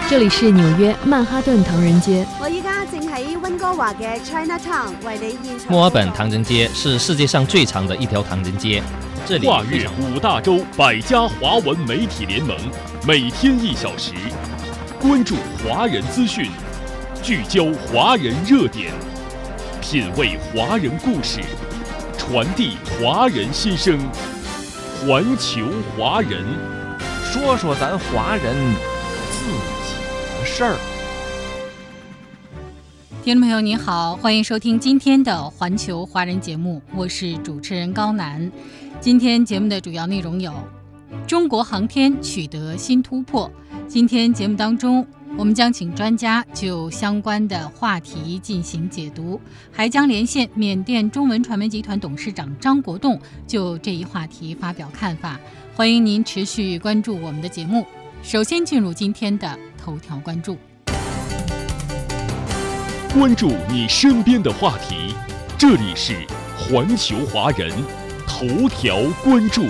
这里是纽约曼哈顿唐人街。 我依家正喺温哥華嘅 Chinatown 為你現場。 墨爾本唐人街是世界上最長的一條唐人街，這裡跨越5大洲100家華文媒體聯盟，每天1小時，關注華人資訊，聚焦華人熱點，品味華人故事，傳遞華人心聲，環球華人， 說說咱華人自己的事兒。 听众朋友您好，欢迎收听今天的环球华人节目，我是主持人高楠。今天节目的主要内容有：中国航天取得新突破。今天节目当中，我们将请专家就相关的话题进行解读，还将连线缅甸中文传媒集团董事长张国栋，就这一话题发表看法。欢迎您持续关注我们的节目。首先进入今天的头条关注。 關注你身邊的話題，這裡是環球華人頭條關注。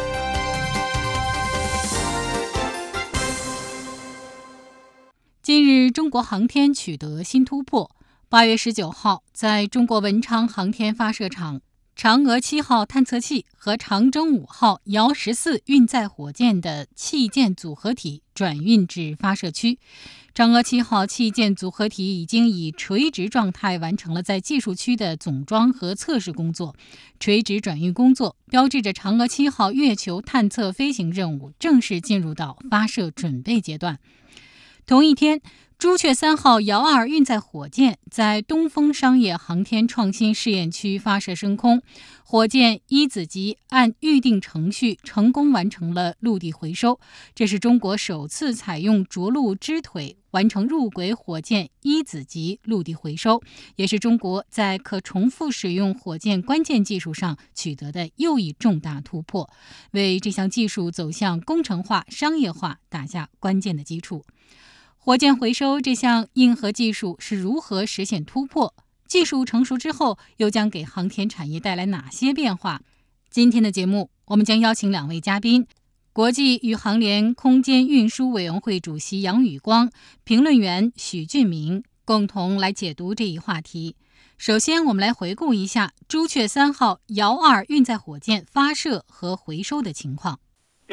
近日，中國航天取得新突破。8月19號，在中國文昌航天發射場，嫦娥7號探測器和長征5號遙14運載火箭的器件組合體轉運至發射區。嫦娥7號器件組合體已經以垂直狀態完成了在技術區的總裝和測試工作，垂直轉運工作標誌着嫦娥7號月球探測飛行任務正式進入到發射準備階段。同一天，朱雀3號遙2運載火箭在東風商業航天創新試驗區發射升空，火箭一子級按預定程序成功完成了陸地回收，這是中國首次採用着陸支腿完成入軌火箭一子級陸地回收，也是中國在可重複使用火箭關鍵技術上取得的又一重大突破，為這項技術走向工程化、商業化打下關鍵的基礎。火箭回收這項硬核技術是如何實現突破？技術成熟之後，又將給航天產業帶來哪些變化？今天的節目，我們將邀請2位嘉賓：國際宇航聯空間運輸委員會主席楊宇光、評論員許俊明，共同來解讀這一話題。首先，我們來回顧一下朱雀3號遙2運載火箭發射和回收的情況。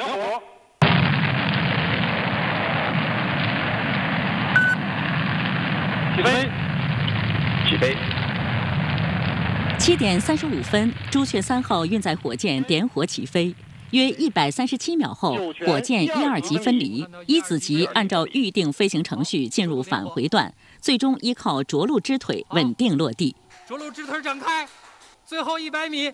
起飛。7點35分，朱雀3號運載火箭點火起飛，約137秒後，火箭1、2級分離，一子級按照預定飛行程序進入返回段，最終依靠着陸支腿穩定落地。 着陸支腿展開，最後100米。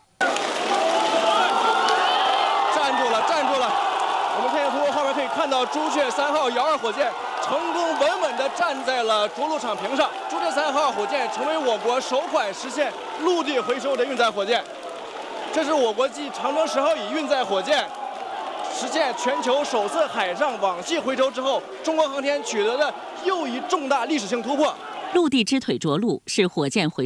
站住了，站住了！我們現在通過畫面可以看到朱雀3號遙2火箭成功穩穩地站在了着陸場坪上。朱雀3號火箭成為我國首款實現陸地回收的運載火箭，這是我國繼長征10號乙運載火箭實現全球首次海上網系回收之後，中國航天取得的又一重大歷史性突破。 陸地支腿着陸是火箭回